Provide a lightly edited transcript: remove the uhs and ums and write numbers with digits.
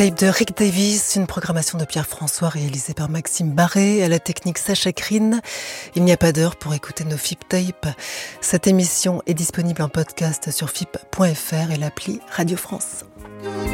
De Rick Davis, une programmation de Pierre François réalisée par Maxime Barré, à la technique Sacha Krine. Il n'y a pas d'heure pour écouter nos FIP Tapes. Cette émission est disponible en podcast sur fip.fr et l'appli Radio France.